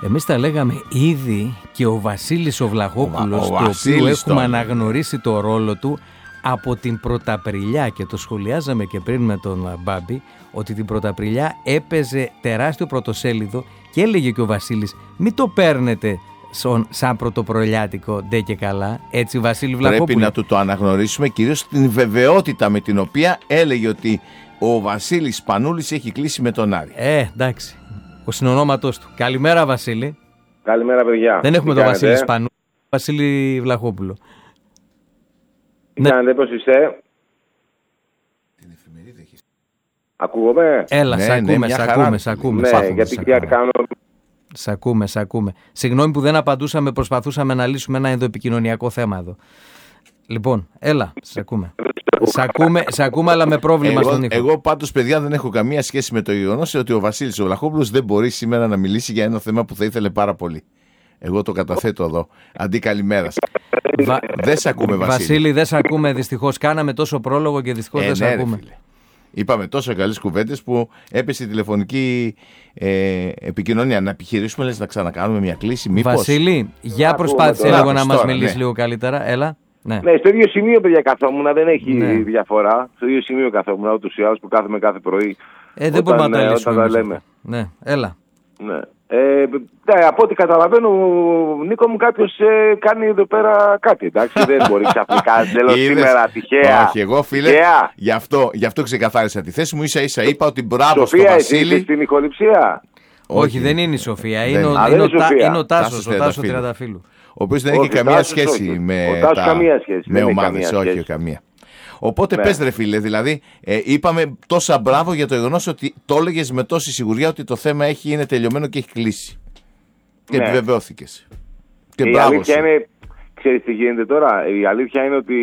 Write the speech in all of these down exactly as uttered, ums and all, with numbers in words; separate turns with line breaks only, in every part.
Εμείς τα λέγαμε ήδη και ο Βασίλης ο Βλαχόπουλος, το οποίο έχουμε αναγνωρίσει το ρόλο του από την Πρωταπριλιά, και το σχολιάζαμε και πριν με τον Μπάμπη, ότι την Πρωταπριλιά έπαιζε τεράστιο πρωτοσέλιδο και έλεγε και ο Βασίλης, μην το παίρνετε σαν, σαν πρωτοπρολιάτικο ντε και καλά, έτσι Βασίλη Βλαχόπουλο.
Πρέπει να του το αναγνωρίσουμε, κυρίως την βεβαιότητα με την οποία έλεγε ότι ο Βασίλης Σπανούλης έχει κλείσει με τον Άρη.
Ε, εντάξει, ο συνονόματός του. Καλημέρα Βασίλη.
Καλημέρα παιδιά.
Δεν έχουμε τον Βασίλη Σπανούλη, Βασίλη Βλαχόπουλο.
Τι ναι. κάνετε, πώς είστε?
Την εφημερίδα έχεις.
Ακούγομαι?
Έλα,
ναι,
σ' ακούμε,
ναι,
σ' ακούμε, σ' ακούμε.
Ναι,
σ'
γιατί
ακούμε.
κάνω...
Σ' ακούμε, σ' ακούμε. Συγγνώμη που δεν απαντούσαμε, προσπαθούσαμε να λύσουμε ένα ενδοεπικοινωνιακό θέμα εδώ. Λοιπόν, έλα, σ' ακούμε. Σ' ακούμε, σ' ακούμε, αλλά με πρόβλημα
εγώ,
στον ήχο.
Εγώ πάντως, παιδιά, δεν έχω καμία σχέση με το γεγονός ότι ο Βασίλης ο Βλαχόπουλος δεν μπορεί σήμερα να μιλήσει για ένα θέμα που θα ήθελε πάρα πολύ. Εγώ το καταθέτω εδώ. Αντί καλημέρας. Βα... Δεν σ' ακούμε, Βασίλη.
Βασίλη, δεν σ' ακούμε δυστυχώς. Κάναμε τόσο πρόλογο και δυστυχώς
ε,
δεν σ'
ναι,
ακούμε.
Ρε, είπαμε τόσο καλές κουβέντες που έπεσε η τηλεφωνική ε, επικοινωνία. Να επιχειρήσουμε, λες, να ξανακάνουμε μια κλίση, μήπως?
Βασίλη, για προσπάθησε λίγο να μας μιλήσει ναι. λίγο καλύτερα. Έλα. Ναι.
ναι, στο ίδιο σημείο, παιδιά, καθόμουν, δεν έχει
ναι.
διαφορά. Στο ίδιο σημείο καθόμουν, ούτως ή άλλως, που κάθομαι κάθε πρωί.
Ε, δεν μπορούμε να τα λύσουμε.
Τα λέμε.
Ναι, έλα.
Ναι. Ε, ναι, από ό,τι καταλαβαίνω, Νίκο μου, κάποιος ε, κάνει εδώ πέρα κάτι, εντάξει, δεν μπορεί ξαφνικά τέλος σήμερα, τυχαία.
Όχι, εγώ φίλε, γι' αυτό, γι' αυτό ξεκαθάρισα τη θέση μου, ίσα ίσα είπα ότι μπράβο στο Βασίλη.
Σοφία, στην ηχοληψία.
Όχι, Όχι, δεν είναι η Σοφία, δεν είναι, ο, είναι, ο, είναι ο Τάσος, ο Τάσος Τριανταφύλου.
Ο οποίος δεν έχει καμία σχέση
όχι.
με,
τα...
καμία
σχέση.
με ομάδες, όχι, όχι καμία. Οπότε ναι. πες ρε φίλε, δηλαδή ε, είπαμε τόσα μπράβο για το γεγονός ότι το έλεγες με τόση σιγουριά ότι το θέμα έχει, είναι τελειωμένο και έχει κλείσει. Και ναι. επιβεβαιώθηκες. Και
η
μπράβο
αλήθεια
σου.
Είναι, ξέρεις τι γίνεται τώρα, η αλήθεια είναι ότι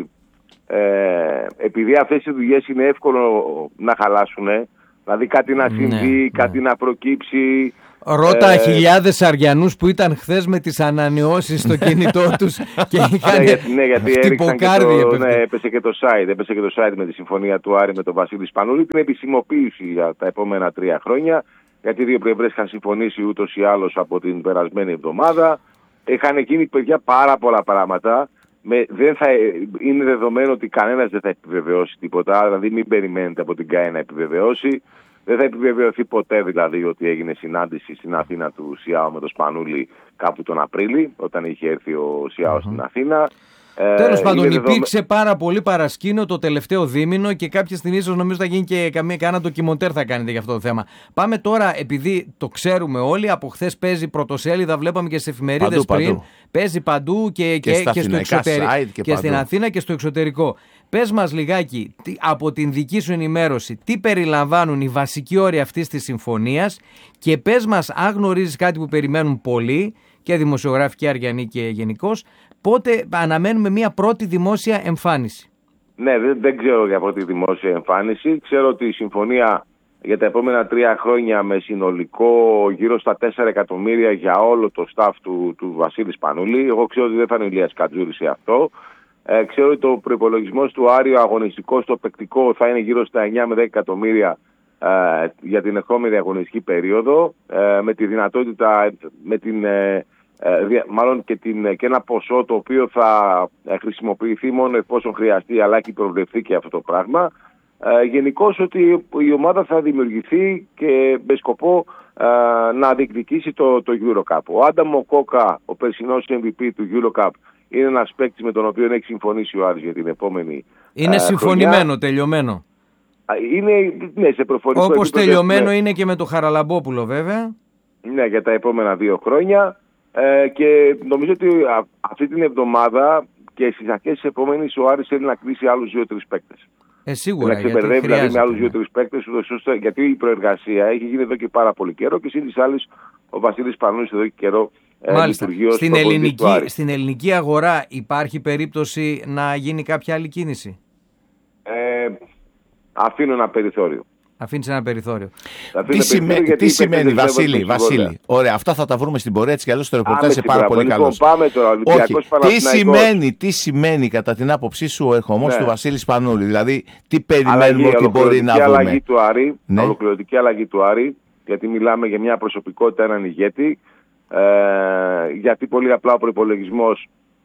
ε, επειδή αυτές οι δουλειές είναι εύκολο να χαλάσουν, δηλαδή κάτι να συμβεί, ναι, κάτι ναι. να προκύψει.
Ρώτα ε... χιλιάδες Αριανούς που ήταν χθες με τις ανανεώσεις στο κινητό τους και είχαν
ναι, γιατί, ναι, γιατί έριξαν και το, ναι, έπεσε και το site, έπεσε και το site με τη συμφωνία του Άρη με τον Βασίλη Σπανούλη, την επισημοποίηση για τα επόμενα τρία χρόνια, γιατί οι δύο πλευρές είχαν συμφωνήσει ούτως ή άλλως από την περασμένη εβδομάδα. Είχαν γίνει, παιδιά, πάρα πολλά πράγματα. Με, δεν θα, είναι δεδομένο ότι κανένας δεν θα επιβεβαιώσει τίποτα, δηλαδή μην περιμένετε από την ΚΑΕ να επιβεβαιώσει. Δεν θα επιβεβαιωθεί ποτέ δηλαδή ότι έγινε συνάντηση στην Αθήνα του ΣΙΑΟ με τον Σπανούλη κάπου τον Απρίλη, όταν είχε έρθει ο ΣΙΑΟ mm-hmm. στην Αθήνα.
Τέλος πάντων, δεδομέ... υπήρξε πάρα πολύ παρασκήνιο το τελευταίο δίμηνο και κάποια στιγμή ίσως νομίζω θα γίνει και καμία, κανένα ντοκιμοντέρ θα κάνετε για αυτό το θέμα. Πάμε τώρα, επειδή το ξέρουμε όλοι, από χθες παίζει πρωτοσέλιδα, βλέπαμε και στις εφημερίδες πριν. Παντού. Παίζει παντού και, και, και, και, στο εξωτερικό, και, και στην Αθήνα και στο εξωτερικό. Πες μας λιγάκι, από την δική σου ενημέρωση, τι περιλαμβάνουν οι βασικοί όροι αυτής της συμφωνίας και πες μας, αν γνωρίζεις κάτι που περιμένουν πολλοί, και δημοσιογράφοι και Αριανοί και γενικώς, πότε αναμένουμε μια πρώτη δημόσια εμφάνιση?
Ναι, δεν, δεν ξέρω για πρώτη δημόσια εμφάνιση. Ξέρω ότι η συμφωνία για τα επόμενα τρία χρόνια με συνολικό γύρω στα τέσσερα εκατομμύρια για όλο το staff του, του Βασίλη Σπανούλη. Εγώ ξέρω ότι δεν θα είναι ο Ηλίας Κατζούρης σε αυτό. Ε, ξέρω ότι το προϋπολογισμός του Άρη, ο αγωνιστικός, το παικτικό, θα είναι γύρω στα εννιά με δέκα εκατομμύρια ε, για την ερχόμενη αγωνιστική περίοδο, ε, με τη δυνατότητα, με την, ε, ε, μάλλον και, την, και ένα ποσό το οποίο θα χρησιμοποιηθεί μόνο εφόσον χρειαστεί, αλλά έχει προβλεφθεί και αυτό το πράγμα. Ε, γενικώς ότι η ομάδα θα δημιουργηθεί και με σκοπό ε, να διεκδικήσει το, το EuroCup. Ο Άνταμο Κόκα, ο περσινός εμ βι πι του EuroCup, είναι ένας παίκτης με τον οποίο έχει συμφωνήσει ο Άρης για την επόμενη.
Είναι ε, συμφωνημένο, χρονιά. τελειωμένο.
Είναι, ναι, σε προφορικό
Όπως
επίπεδο,
τελειωμένο
ναι.
είναι και με τον Χαραλαμπόπουλο βέβαια.
Ναι, για τα επόμενα δύο χρόνια. Ε, και νομίζω ότι α, αυτή την εβδομάδα και στις αρχές της επόμενης ο Άρης θέλει να κλείσει άλλους δύο-τρεις παίκτες.
Ε, σίγουρα,
να ξεπερδεύει δηλαδή με άλλους δύο-τρεις παίκτες, γιατί η προεργασία έχει γίνει εδώ και πάρα πολύ καιρό και σύν της άλλης ο Βασίλης Σπανούλης εδώ και καιρό.
Μάλιστα. Στην ελληνική, στην ελληνική αγορά υπάρχει περίπτωση να γίνει κάποια άλλη κίνηση?
Ε, αφήνω ένα περιθώριο.
Αφήνεις ένα περιθώριο.
Τι, σημαίνει, τι σημαίνει Βασίλη, Βασίλη, ωραία, αυτά θα τα βρούμε στην πορεία της και αλλιώς το ρεπορτάζ είναι πάρα πολύ καλό. Τι σημαίνει, τι σημαίνει κατά την άποψή σου ο ερχομός ναι. του Βασίλη Σπανούλη, δηλαδή τι περιμένουμε αλλαγή, ότι μπορεί να δούμε?
Αλλαγή του Άρη, ναι. Ολοκληρωτική αλλαγή του Άρη, γιατί μιλάμε για μια προσωπικότητα, έναν ηγέτη. Ε, γιατί πολύ απλά ο προϋπολογισμός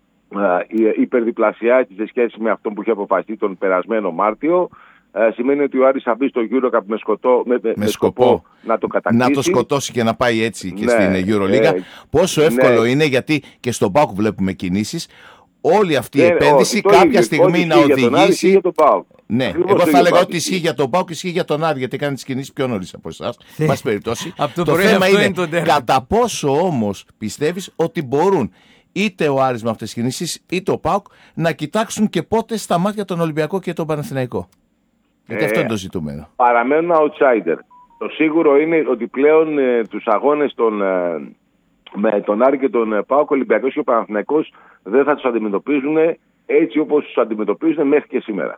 ε, υπερδιπλασιάζει σε σχέση με αυτό που είχε αποφασίσει τον περασμένο Μάρτιο. Ε, σημαίνει ότι ο Άρης θα μπει στο EuroCup με, σκοτώ, με, με, με σκοπό, σκοπό να το κατακτήσει.
Να το σκοτώσει και να πάει έτσι και
ναι,
στην EuroLeague. Ε, Πόσο εύκολο ναι. είναι, γιατί και στον ΠΑΟΚ βλέπουμε κινήσεις. Όλη αυτή η ναι, επένδυση όχι, κάποια ίδιο, στιγμή να οδηγήσει. Για τον ΠΑΟΚ. Ναι, ακριβώς εγώ θα έλεγα ότι ισχύει για τον ΠΑΟΚ και ισχύει για τον Άρη, γιατί κάνει τις κινήσεις πιο νωρίς από εσάς. Πάση περιπτώσει. Το θέμα είναι, είναι κατά πόσο όμως πιστεύεις ότι μπορούν είτε ο Άρης με αυτές τις κινήσεις είτε ο ΠΑΟΚ να κοιτάξουν και πότε στα μάτια τον Ολυμπιακό και τον Παναθηναϊκό. Γιατί ε, αυτό είναι το ζητούμενο.
Παραμένουν outsider. Το σίγουρο είναι ότι πλέον ε, τους αγώνες των, ε, με τον Άρη και τον ε, ΠΑΟΚ, ο Ολυμπιακός και ο Παναθηναϊκός δεν θα τους αντιμετωπίζουν έτσι όπως τους αντιμετωπίζουν μέχρι και σήμερα.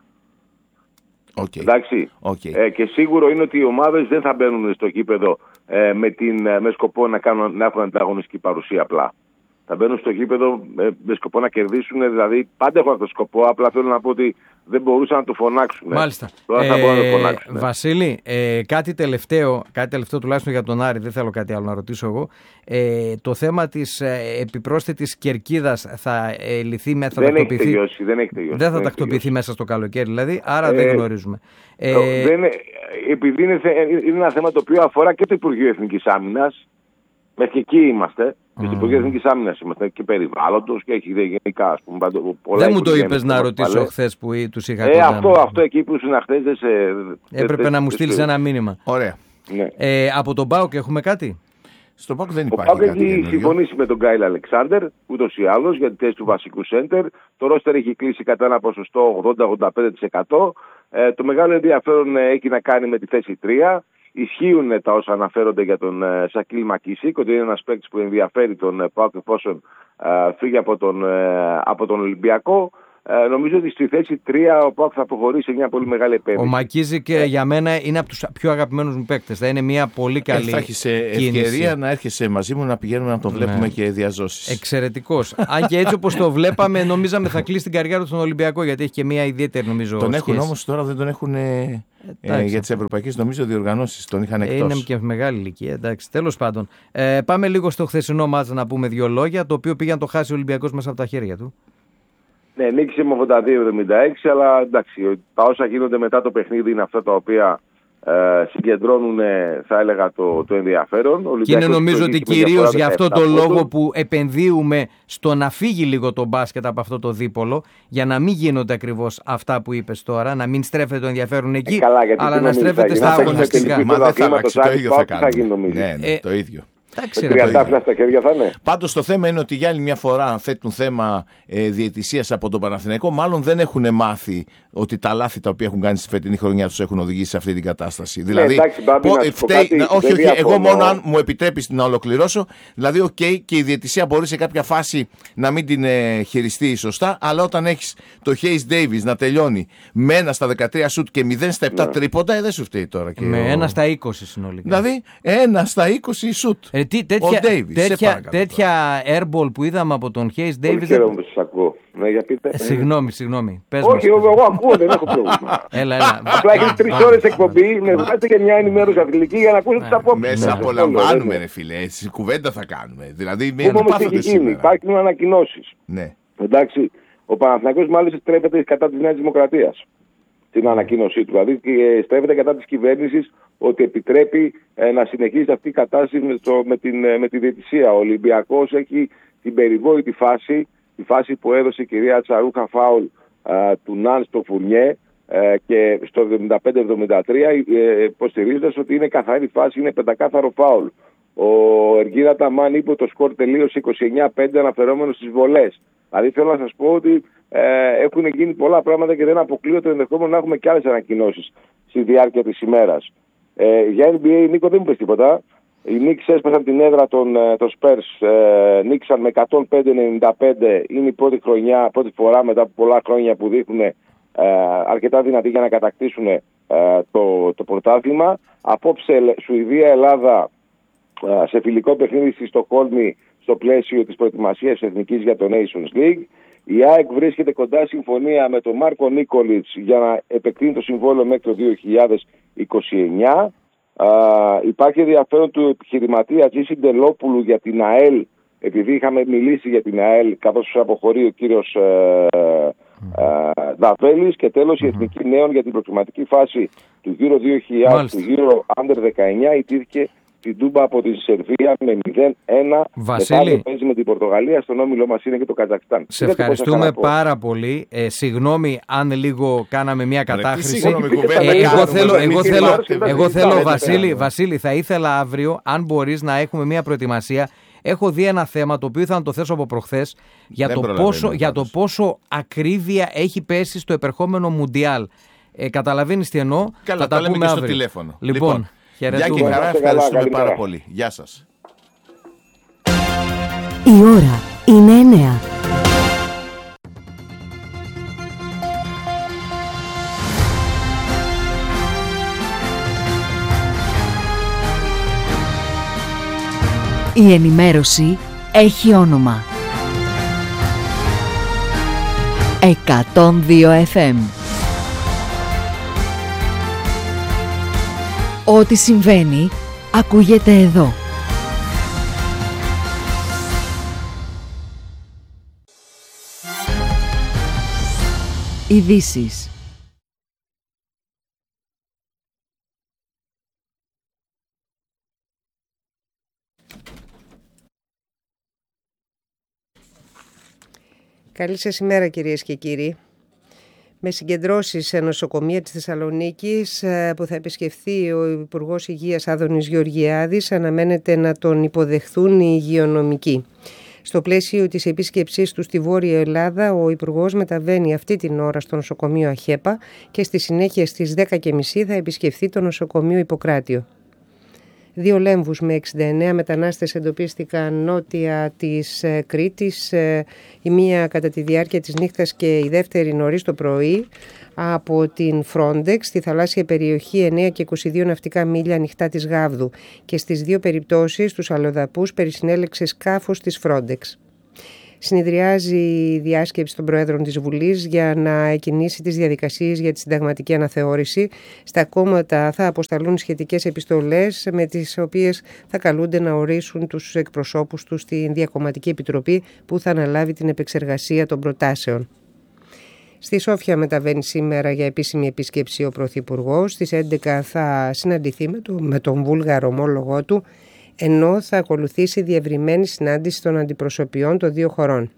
Okay.
Εντάξει.
Okay.
Ε, και σίγουρο είναι ότι οι ομάδες δεν θα μπαίνουν στο γήπεδο ε, με, την, ε, με σκοπό να, κάνουν, να έχουν ανταγωνιστική παρουσία απλά. Θα μπαίνουν στο γήπεδο ε, με σκοπό να κερδίσουν, δηλαδή πάντα έχουν αυτό το σκοπό. Απλά θέλω να πω ότι δεν μπορούσαν να το φωνάξουν.
Μάλιστα.
Τώρα θα
ε,
μπορούν να το φωνάξουν.
Βασίλη, ε, κάτι τελευταίο, κάτι τελευταίο τουλάχιστον για τον Άρη, δεν θέλω κάτι άλλο να ρωτήσω εγώ. Ε, το θέμα της ε, επιπρόσθετης κερκίδας θα ε, λυθεί μέσα. Θα
δεν,
τακτοποιηθεί,
έχει τελειώσει, δεν έχει τελειώσει.
Δεν θα τακτοποιηθεί μέσα στο καλοκαίρι, δηλαδή, άρα ε, δεν γνωρίζουμε.
Ε, δεν, επειδή είναι, είναι ένα θέμα το οποίο αφορά και το Υπουργείο Εθνικής Άμυνας. Μέχρι εκεί είμαστε. Mm. Και στο Υπουργείο Εθνικής Άμυνας είμαστε και περιβάλλοντος και έχει γενικά, ας πούμε, πολλά.
Δεν μου το είπες να ρωτήσω χθες που τους είχα
ε, αυτό, αυτό εκεί που ήσουν χθες δεν σε.
Έπρεπε δε, να μου στείλεις ένα μήνυμα.
Ωραία.
Ναι. Ε, από τον ΠΑΟΚ έχουμε κάτι?
Στον ΠΑΟΚ δεν υπάρχει.
Ο ΠΑΟΚ έχει συμφωνήσει με τον Γκάιλ Αλεξάνδερ ούτως ή άλλως για τη θέση του βασικού σέντερ. Το ρόστερ έχει κλείσει κατά ένα ποσοστό ογδόντα με ογδόντα πέντε τοις εκατό. Ε, το μεγάλο ενδιαφέρον έχει να κάνει με τη θέση τρία. Ισχύουν τα όσα αναφέρονται για τον uh, Σακίλ Μακίσικ, ότι είναι ένας παίκτης που ενδιαφέρει τον uh, ΠΑΟΚ εφόσον uh, φύγει από τον, uh, από τον Ολυμπιακό. Uh, νομίζω ότι στη θέση τρία ο ΠΑΟΚ θα προχωρήσει σε μια πολύ μεγάλη επένδυση.
Ο Μακίσικ yeah. για μένα είναι από τους πιο αγαπημένους μου παίκτες. Θα είναι μια πολύ καλή
θα έχεις ευκαιρία να έρχεσαι μαζί μου να πηγαίνουμε να τον βλέπουμε ναι. και διαζώσεις.
Εξαιρετικός. Αν και έτσι όπως το βλέπαμε, νομίζαμε θα κλείσει την καριέρα του στον Ολυμπιακό, γιατί έχει και μια ιδιαίτερη νομίζω.
Τον έχουν όμως τώρα, δεν τον έχουν. Ε, για τις ευρωπαϊκές νομίζω διοργανώσεις τον είχαν εκτός.
Είναι και μεγάλη ηλικία, εντάξει. Τέλος πάντων. Ε, πάμε λίγο στο χθεσινό μάτς να πούμε δύο λόγια, το οποίο πήγαν το χάσει ο Ολυμπιακός μέσα από τα χέρια του.
Ναι, νίκησε με ογδόντα δύο εβδομήντα έξι, αλλά εντάξει, τα όσα γίνονται μετά το παιχνίδι είναι αυτά τα οποία ε, συγκεντρώνουν, θα έλεγα, το, το ενδιαφέρον.
Και είναι νομίζω ότι κυρίως για αυτό το λόγο που επενδύουμε στο να φύγει λίγο το μπάσκετ από αυτό το δίπολο, για να μην γίνονται ακριβώς αυτά που είπες τώρα, να μην στρέφεται το ενδιαφέρον εκεί, ε, καλά, αλλά να στρέφεται στα αγωνιστικά.
Μα δεν θα αλλάξει, το ίδιο θα κάνουμε. Ναι, ναι, το ίδιο.
τριαντάφυλλα στα χέρια θα είναι.
Πάντως το θέμα είναι ότι για άλλη μια φορά θέτουν θέμα ε, διαιτησίας από τον Παναθηναϊκό. Μάλλον δεν έχουν μάθει ότι τα λάθη τα οποία έχουν κάνει στη φετινή χρονιά τους έχουν οδηγήσει σε αυτή την κατάσταση.
Ναι, δηλαδή, εντάξει, μπάμπη, πο, φταίει,
να, όχι, όχι, εγώ μόνο αν μου επιτρέπεις να ολοκληρώσω. Δηλαδή, οκ, okay, και η διαιτησία μπορεί σε κάποια φάση να μην την ε, χειριστεί σωστά, αλλά όταν έχεις το Hayes Davis να τελειώνει με ένα στα δεκατρία σουτ και μηδέν στα επτά ναι. τρίποντα, ε, δεν σου φταίει τώρα. Και
με
ο...
ένα στα είκοσι συνολικά.
Δηλαδή, ένα στα είκοσι σουτ.
Ε, τι, τέτοια, Davis, τέτοια, τέτοια airball που είδαμε από τον Hayes Davis.
Δεν ξέρω που σας ακούω. Ναι, για πείτε.
Ε, συγγνώμη, συγγνώμη. Πες
όχι, εγώ, εγώ ακούω, δεν έχω πρόβλημα.
Έλα, έλα.
Απλά έχετε τρεις ώρες εκπομπή, με βγάζετε και μια ενημέρωση αθλητική για να ακούσετε τις απόψεις.
Μέσα απολαμβάνουμε, ρε φίλε. Έτσι, κουβέντα θα κάνουμε. Δηλαδή, μην
αναπάθετε σήμερα. Υπάρχουν ανακοινώσεις.
Ναι.
Εντάξει, ο Παναθηναϊκός μάλιστα στρέφεται κατά της Νέας Δημοκρατίας. Την ανακοίνωσή του. Δηλαδή στρέφεται κατά της κυβέρνησης ότι επιτρέπει ε, να συνεχίσει αυτή η κατάσταση με, το, με, την, με τη διαιτησία. Ο Ολυμπιακός έχει την περιβόητη φάση, τη φάση που έδωσε η κυρία Τσαρούχα φάουλ ε, του Ναν στο Φουρνιέ ε, και στο εβδομήντα πέντε εβδομήντα τρία ε, υποστηρίζοντας ότι είναι καθαρή φάση, είναι πεντακάθαρο φάουλ. Ο Εργίδα Ταμάν είπε ότι το σκορ τελείωσε είκοσι εννιά πέντε αναφερόμενο στις βολές. Δηλαδή θέλω να σας πω ότι ε, έχουν γίνει πολλά πράγματα και δεν αποκλείω το ενδεχόμενο να έχουμε και άλλες ανακοινώσεις στη διάρκεια της ημέρας. Ε, για N B A, Νίκο, δεν μου πες τίποτα. Οι Knicks έσπασαν την έδρα των το Spurs, ε, νίκησαν με εκατόν πέντε ενενήντα πέντε. Είναι η πρώτη, χρονιά, πρώτη φορά μετά από πολλά χρόνια που δείχνουν ε, αρκετά δυνατή για να κατακτήσουν ε, το, το πρωτάθλημα. Απόψε Σουηδία-Ελλάδα ε, σε φιλικό παιχνίδι στη Στοκχόλμη στο πλαίσιο της προετοιμασίας εθνικής για το Nations League. Η ΑΕΚ βρίσκεται κοντά συμφωνία με τον Μάρκο Νίκολιτς για να επεκτείνει το συμβόλαιο μέχρι το δύο χιλιάδες είκοσι εννιά. Α, υπάρχει ενδιαφέρον του επιχειρηματία Τζίση Ντελόπουλου για την ΑΕΛ, επειδή είχαμε μιλήσει για την ΑΕΛ καθώς αποχωρεί ο κύριος ε, ε, Δαβέλης. Και τέλος, mm-hmm. η Εθνική Νέων για την προκριματική φάση του γύρω δύο χιλιάδες, του γύρω Under δεκαεννιά, ιτήθηκε την Τούμπα από τη Σερβία με μηδέν ένα.
Βασίλη,
παίζει με την Πορτογαλία, στον όμιλό μας είναι και το Καζακστάν.
Σε ευχαριστούμε πάρα πολύ. Ε, συγγνώμη αν λίγο κάναμε μια κατάχρηση. Εγώ θέλω, Βασίλη, Βασίλη, θα ήθελα αύριο, αν μπορείς, να έχουμε μια προετοιμασία. Έχω δει ένα θέμα το οποίο θα το θέσω από προχθές για, το πόσο, για το πόσο ακρίβεια έχει πέσει στο επερχόμενο Μουντιάλ. Ε, καταλαβαίνεις τι εννοώ?
Καλά,
θα
τα,
τα
λέμε
πούμε
και
αύριο.
στο τηλέφωνο.
Λοιπόν,
λοιπόν
χαιρετούμε.
Γεια και χαρά, ευχαριστούμε καλά, πάρα πολύ. Γεια σας.
Η ώρα είναι εννέα. Η ενημέρωση έχει όνομα. εκατόν δύο εφ εμ. Ό,τι συμβαίνει, ακούγεται εδώ. Ειδήσεις.
Καλή σας ημέρα, κυρίες και κύριοι. Με συγκεντρώσεις σε νοσοκομεία της Θεσσαλονίκης που θα επισκεφθεί ο Υπουργός Υγείας Άδωνης Γεωργιάδης, αναμένεται να τον υποδεχθούν οι υγειονομικοί. Στο πλαίσιο της επίσκεψής του στη Βόρεια Ελλάδα, ο Υπουργός μεταβαίνει αυτή την ώρα στο νοσοκομείο Αχέπα και στη συνέχεια στις δέκα και μισή θα επισκεφθεί το νοσοκομείο Ιπποκράτιο. Δύο λέμβους με εξήντα εννέα μετανάστες εντοπίστηκαν νότια της Κρήτης, η μία κατά τη διάρκεια της νύχτας και η δεύτερη νωρίς το πρωί, από την Frontex στη θαλάσσια περιοχή εννέα και είκοσι δύο ναυτικά μίλια ανοιχτά της Γάβδου, και στις δύο περιπτώσεις τους αλλοδαπούς περισυνέλεξε σκάφος της Frontex. Συνεδριάζει η διάσκεψη των Προέδρων της Βουλής για να εκκινήσει τις διαδικασίες για τη συνταγματική αναθεώρηση. Στα κόμματα θα αποσταλούν σχετικές επιστολές με τις οποίες θα καλούνται να ορίσουν τους εκπροσώπους τους στην Διακομματική Επιτροπή που θα αναλάβει την επεξεργασία των προτάσεων. Στη Σόφια μεταβαίνει σήμερα για επίσημη επίσκεψη ο Πρωθυπουργός. Στις έντεκα θα συναντηθεί με, το, με τον Βούλγαρο ομόλογό του, ενώ θα ακολουθήσει διευρυμένη συνάντηση των αντιπροσωπιών των δύο χωρών.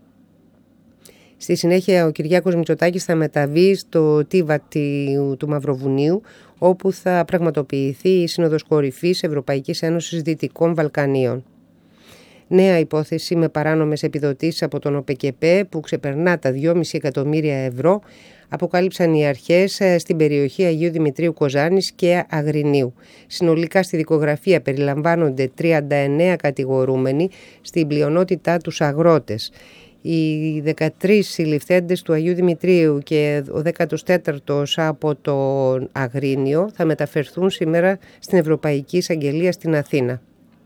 Στη συνέχεια ο Κυριάκος Μητσοτάκης θα μεταβεί στο Τίβα του Μαυροβουνίου, όπου θα πραγματοποιηθεί η Σύνοδος Κορυφής Ευρωπαϊκής Ένωσης Δυτικών Βαλκανίων. Νέα υπόθεση με παράνομες επιδοτήσεις από τον ΟΠΕΚΕΠΕ που ξεπερνά τα δυόμισι εκατομμύρια ευρώ αποκάλυψαν οι αρχές στην περιοχή Αγίου Δημητρίου Κοζάνης και Αγρινίου. Συνολικά στη δικογραφία περιλαμβάνονται τριάντα εννέα κατηγορούμενοι, στην πλειονότητά τους αγρότες. Οι δεκατρείς συλληφθέντες του Αγίου Δημητρίου και ο δέκατος τέταρτος από το Αγρίνιο θα μεταφερθούν σήμερα στην Ευρωπαϊκή Εισαγγελία στην Αθήνα.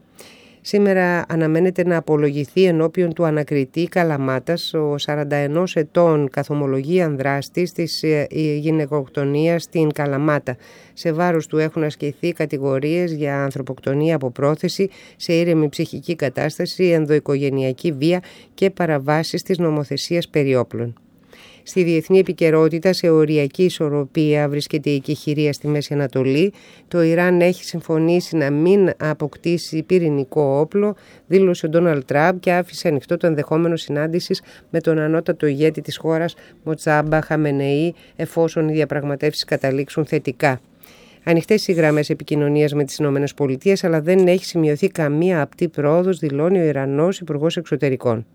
Σήμερα αναμένεται να απολογηθεί ενώπιον του ανακριτή Καλαμάτας ο σαράντα ενός ετών καθομολογίαν δράστης της γυναικοκτονίας στην Καλαμάτα. Σε βάρος του έχουν ασκηθεί κατηγορίες για ανθρωποκτονία από πρόθεση, σε ήρεμη ψυχική κατάσταση, ενδοοικογενειακή βία και παραβάσεις της νομοθεσίας περί όπλων. Στη διεθνή επικαιρότητα, σε οριακή ισορροπία βρίσκεται η εκεχηρία στη Μέση Ανατολή. Το Ιράν έχει συμφωνήσει να μην αποκτήσει πυρηνικό όπλο, δήλωσε ο Ντόναλντ Τραμπ, και άφησε ανοιχτό το ενδεχόμενο συνάντησης με τον ανώτατο ηγέτη της χώρας, Μοτσάμπα Χαμενεή, εφόσον οι διαπραγματεύσεις καταλήξουν θετικά. Ανοιχτές οι γραμμές επικοινωνίας με τις ΗΠΑ, αλλά δεν έχει σημειωθεί καμία απτή πρόοδος, δηλώνει ο Ιρανός Υπουργός Εξωτερικών.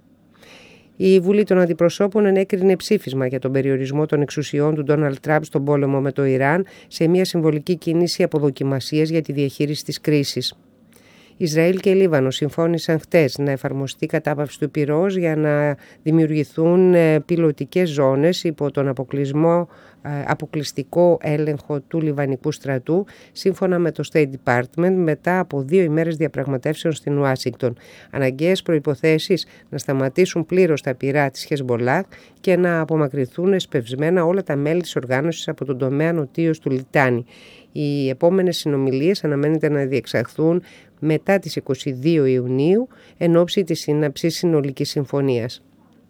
Η Βουλή των Αντιπροσώπων ενέκρινε ψήφισμα για τον περιορισμό των εξουσιών του Ντόναλντ Τραμπ στον πόλεμο με το Ιράν, σε μια συμβολική κίνηση αποδοκιμασίας για τη διαχείριση της κρίσης. Ισραήλ και Λίβανο συμφώνησαν χτες να εφαρμοστεί κατάπαυση του πυρός για να δημιουργηθούν πιλωτικές ζώνες υπό τον αποκλεισμό, αποκλειστικό έλεγχο του Λιβανικού στρατού, σύμφωνα με το State Department, μετά από δύο ημέρες διαπραγματεύσεων στην Ουάσιγκτον. Αναγκαίες προϋποθέσεις να σταματήσουν πλήρως τα πυρά της Χεσμολάχ και να απομακρυνθούν εσπευσμένα όλα τα μέλη της οργάνωσης από τον τομέα νοτίως του Λιτάνι. Οι επόμενες συνομιλίες αναμένεται να διεξαχθούν μετά τις είκοσι δύο Ιουνίου εν ώψη της σύναψης συνολικής συμφωνίας.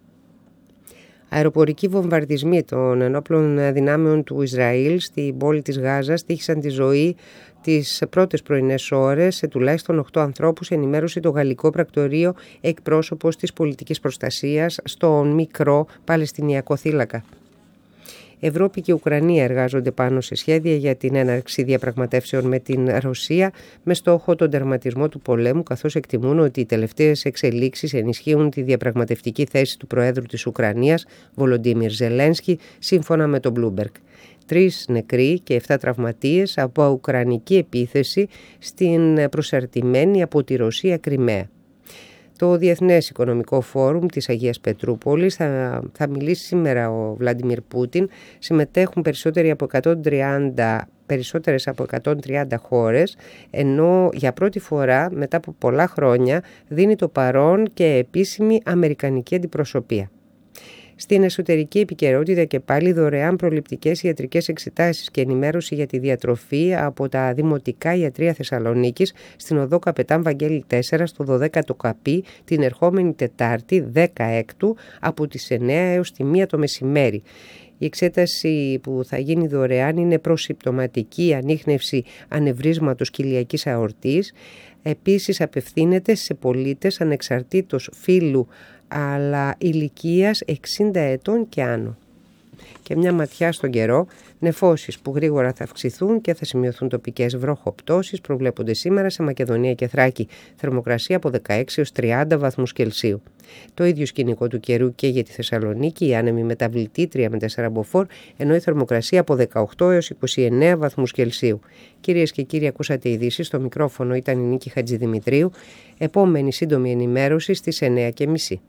Αεροπορικοί βομβαρδισμοί των ενόπλων δυνάμεων του Ισραήλ στην πόλη της Γάζας τύχησαν τη ζωή τις πρώτες πρωινές ώρες σε τουλάχιστον οκτώ ανθρώπους, ενημέρωσε το γαλλικό πρακτορείο εκπρόσωπος της πολιτικής προστασίας στον μικρό Παλαιστινιακό θύλακα. Ευρώπη και Ουκρανία εργάζονται πάνω σε σχέδια για την έναρξη διαπραγματεύσεων με την Ρωσία με στόχο τον τερματισμό του πολέμου, καθώς εκτιμούν ότι οι τελευταίες εξελίξεις ενισχύουν τη διαπραγματευτική θέση του Προέδρου της Ουκρανίας, Βολοντίμιρ Ζελένσκι, σύμφωνα με τον Bloomberg. Τρεις νεκροί και εφτά τραυματίες από ουκρανική επίθεση στην προσαρτημένη από τη Ρωσία Κριμαία. Το Διεθνές Οικονομικό Φόρουμ της Αγίας Πετρούπολης θα, θα μιλήσει σήμερα ο Βλαντιμίρ Πούτιν. Συμμετέχουν περισσότεροι από εκατόν τριάντα, περισσότερες από εκατόν τριάντα χώρες, ενώ για πρώτη φορά μετά από πολλά χρόνια δίνει το παρόν και επίσημη αμερικανική αντιπροσωπεία. Στην εσωτερική επικαιρότητα και πάλι δωρεάν προληπτικές ιατρικές εξετάσεις και ενημέρωση για τη διατροφή από τα Δημοτικά Ιατρεία Θεσσαλονίκης στην οδό Καπετάν Βαγγέλη τέσσερα στο δωδέκατο καπί την ερχόμενη Τετάρτη δέκα Έκτου από τις εννέα έως τη μία το μεσημέρι. Η εξέταση που θα γίνει δωρεάν είναι προσυμπτωματική ανίχνευση ανευρίσματος κοιλιακής αορτής. Επίσης απευθύνεται σε πολίτες ανεξαρτήτως φύλου αλλά ηλικίας εξήντα ετών και άνω. Και μια ματιά στον καιρό, νεφώσεις που γρήγορα θα αυξηθούν και θα σημειωθούν τοπικές βροχοπτώσεις προβλέπονται σήμερα σε Μακεδονία και Θράκη. Θερμοκρασία από δεκαέξι έως τριάντα βαθμούς Κελσίου. Το ίδιο σκηνικό του καιρού και για τη Θεσσαλονίκη, η άνεμη μεταβλητή τρία με τέσσερα μποφόρ, ενώ η θερμοκρασία από δεκαοκτώ έως είκοσι εννέα βαθμούς Κελσίου. Κυρίες και κύριοι, ακούσατε ειδήσεις. Στο μικρόφωνο ήταν η Νίκη Χατζηδημητρίου. Επόμενη σύντομη ενημέρωση στις εννέα και μισή.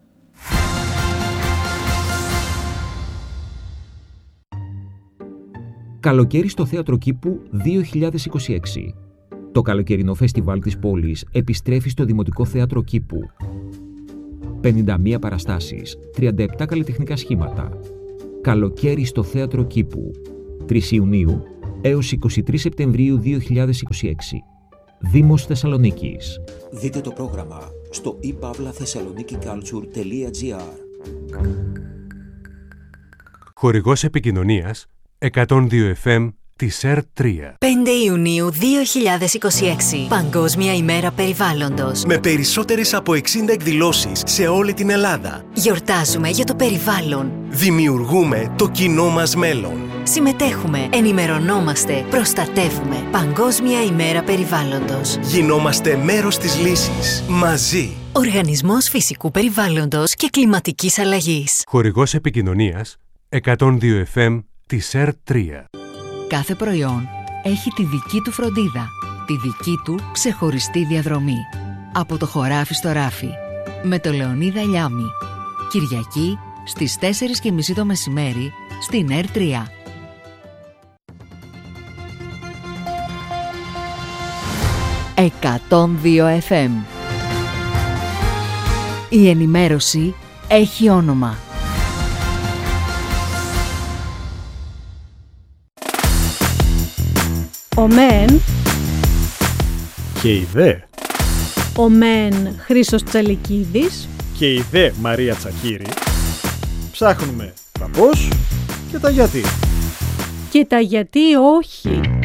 Καλοκαίρι στο Θέατρο Κήπου δύο χιλιάδες είκοσι έξι. Το καλοκαιρινό φεστιβάλ της πόλης επιστρέφει στο Δημοτικό Θέατρο Κήπου. πενήντα μία παραστάσεις, τριάντα επτά καλλιτεχνικά σχήματα. Καλοκαίρι στο Θέατρο Κήπου. τρεις Ιουνίου έως είκοσι τρεις Σεπτεμβρίου δύο χιλιάδες είκοσι έξι. Δήμος Θεσσαλονίκης.
Δείτε το πρόγραμμα στο i pavla thessaloniki culture τελεία gr.
Χορηγός επικοινωνίας εκατόν δύο εφ εμ της ΕΡΤ τρία.
πέντε Ιουνίου δύο χιλιάδες είκοσι έξι. Παγκόσμια ημέρα περιβάλλοντος.
Με περισσότερες από εξήντα εκδηλώσεις σε όλη την Ελλάδα.
Γιορτάζουμε για το περιβάλλον.
Δημιουργούμε το κοινό μας μέλλον.
Συμμετέχουμε, ενημερωνόμαστε, προστατεύουμε. Παγκόσμια ημέρα περιβάλλοντος.
Γινόμαστε μέρος της λύσης. Μαζί.
Οργανισμός Φυσικού Περιβάλλοντος και Κλιματικής Αλλαγής.
Χορηγός επικοινωνίας εκατόν δύο εφ εμ της ΕΡΤ τρία.
Κάθε προϊόν έχει τη δική του φροντίδα, τη δική του ξεχωριστή διαδρομή. Από το χωράφι στο ράφι, με το Λεωνίδα Λιάμη. Κυριακή στις τέσσερις και μισή το μεσημέρι στην ΕΡΤ τρία. εκατόν δύο εφ εμ. Η ενημέρωση έχει όνομα.
Ο μεν
και η δε.
Ο μεν Χρήστος Τσαλικίδης
και η δε Μαρία Τσακύρη. Ψάχνουμε τα πώς και τα γιατί.
Και τα γιατί όχι.